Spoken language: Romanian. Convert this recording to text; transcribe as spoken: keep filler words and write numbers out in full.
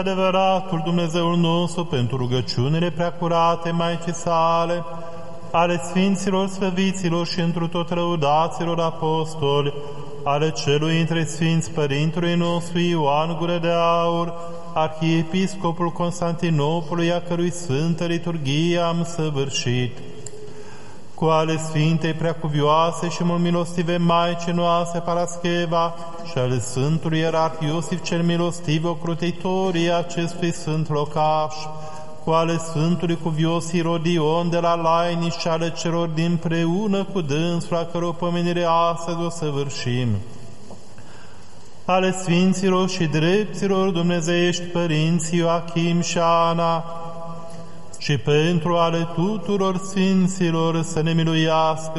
adevăratul Dumnezeul nostru, pentru rugăciunile preacurate Maicii sale, ale Sfinților Slăviților și întru tot lăudaților apostoli, ale celui între Sfinți Părintului nostru Ioan Gură de Aur, Arhiepiscopul Constantinopolului, a cărui Sfântă Liturghie am săvârșit, cu ale Sfintei Preacuvioase și mult milostive Maicii noastre Parascheva și ale Sfântului Ierarh Iosif cel Milostiv, ocrotitorii acestui Sfânt locaș, cu ale Sfântului Cuvios Irodion de la Laini și ale celor dinpreună cu dânsul, a căror pomenire astăzi o săvârșim, ale Sfinților și drepților dumnezeiești Părinții Ioachim și Ana, și pentru ale tuturor Sfinților să ne miluiască